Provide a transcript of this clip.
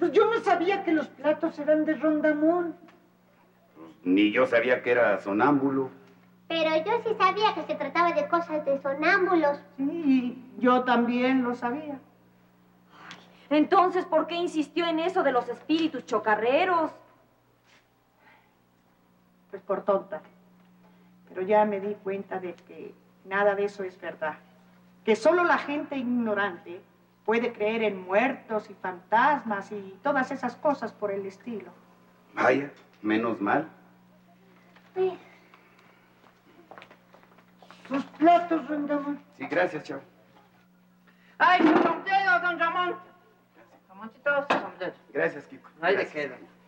Pues yo no sabía que los platos eran de Rondamón. Pues ni yo sabía que era sonámbulo. Pero yo sí sabía que se trataba de cosas de sonámbulos. Sí, yo también lo sabía. Entonces, ¿por qué insistió en eso de los espíritus chocarreros? Pues por tonta. Pero ya me di cuenta de que nada de eso es verdad. Que solo la gente ignorante puede creer en muertos y fantasmas y todas esas cosas por el estilo. Vaya, menos mal. Sus platos, Rondamón. Sí, gracias, chavo. ¡Ay, su sombrero, don Ramón! Ramoncito, su sombrero. Gracias, Kiko. No hay de Gracias. qué, don.